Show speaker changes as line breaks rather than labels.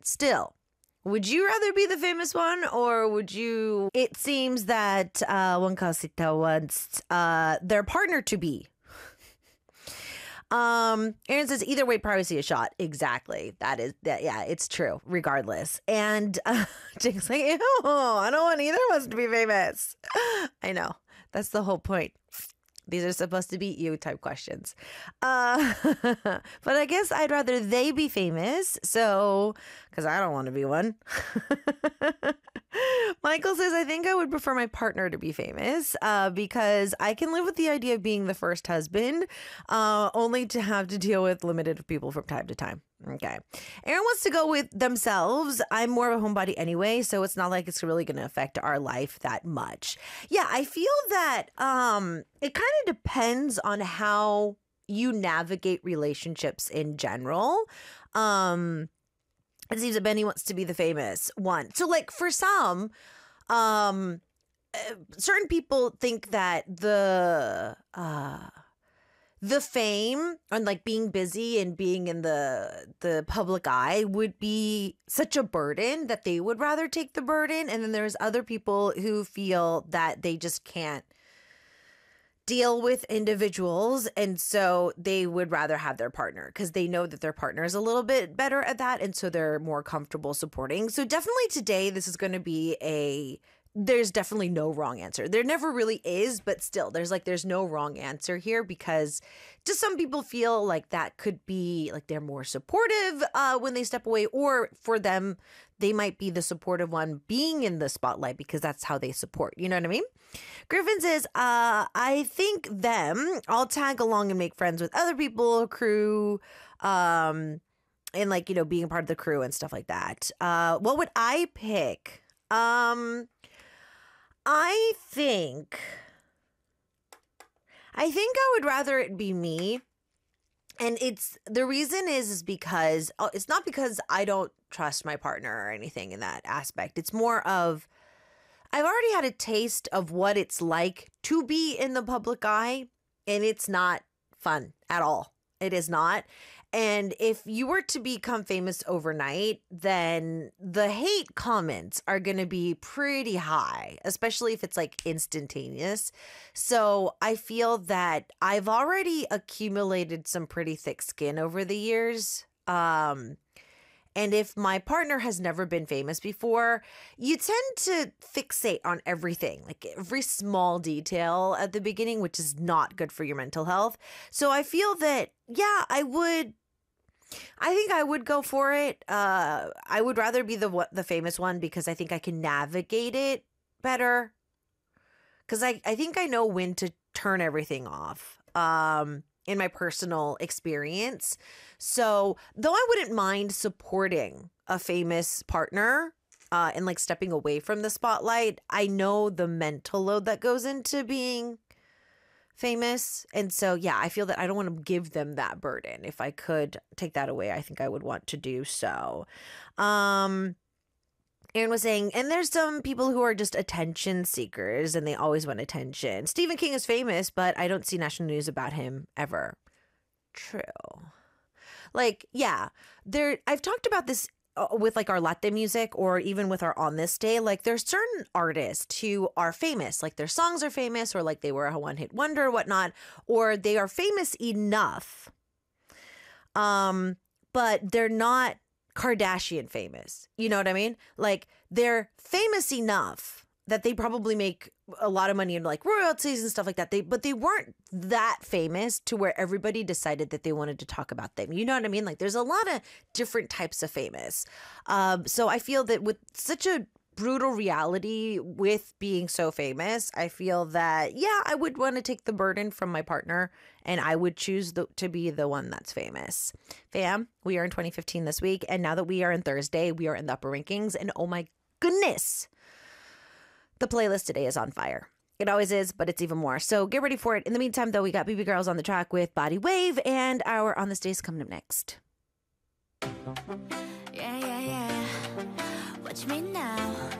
But still, would you rather be the famous one, or would you? It seems that Won Kao-sita wants their partner to be. Aaron says either way, privacy is shot. Exactly. That is that. Yeah, it's true. Regardless, and Jake's like, ew, I don't want either of us to be famous. I know. That's the whole point. These are supposed to be you type questions. But I guess I'd rather they be famous. So, because I don't want to be one. Michael says, I think I would prefer my partner to be famous because I can live with the idea of being the first husband, only to have to deal with limited people from time to time. Okay. Aaron wants to go with themselves. I'm more of a homebody anyway, so it's not like it's really going to affect our life that much. Yeah, I feel that it kind of depends on how you navigate relationships in general. It seems that Benny wants to be the famous one. So like for some, certain people think that the fame and like being busy and being in the public eye would be such a burden that they would rather take the burden. And then there's other people who feel that they just can't deal with individuals, and so they would rather have their partner because they know that their partner is a little bit better at that, and so they're more comfortable supporting. So definitely today this is going to be there's definitely no wrong answer. There never really is, but still there's no wrong answer here, because just some people feel like that could be like they're more supportive when they step away, or for them they might be the supportive one being in the spotlight because that's how they support. You know what I mean? Griffin says, I think them. I'll tag along and make friends with other people, crew, and like, you know, being a part of the crew and stuff like that. What would I pick? I think I would rather it be me. And the reason is because it's not because I don't trust my partner or anything in that aspect. It's more of I've already had a taste of what it's like to be in the public eye, and it's not fun at all. It is not. And if you were to become famous overnight, then the hate comments are going to be pretty high, especially if it's like instantaneous. So I feel that I've already accumulated some pretty thick skin over the years. And if my partner has never been famous before, you tend to fixate on everything, like every small detail at the beginning, which is not good for your mental health. So I feel that, yeah, I think I would go for it. I would rather be the famous one because I think I can navigate it better. Because I think I know when to turn everything off. In my personal experience. So though I wouldn't mind supporting a famous partner and like stepping away from the spotlight, I know the mental load that goes into being famous. And so, yeah, I feel that I don't want to give them that burden. If I could take that away, I think I would want to do so. Aaron was saying, and there's some people who are just attention seekers and they always want attention. Stephen King is famous, but I don't see national news about him ever. True. Like, yeah, I've talked about this with like our latte music, or even with our On This Day. Like there's certain artists who are famous, like their songs are famous, or like they were a one-hit wonder or whatnot, or they are famous enough, but they're not Kardashian famous. You know what I mean? Like they're famous enough that they probably make a lot of money in like royalties and stuff like that. But they weren't that famous to where everybody decided that they wanted to talk about them. You know what I mean? Like there's a lot of different types of famous. So I feel that with such a brutal reality with being so famous, I feel that, yeah, I would want to take the burden from my partner and I would choose to be the one that's famous. Fam, we are in 2015 this week. And now that we are in Thursday, we are in the upper rankings. And oh my goodness, the playlist today is on fire. It always is, but it's even more. So get ready for it. In the meantime, though, we got BB Girls on the track with Body Wave, and our On This Day is coming up next.
Yeah. Watch me now.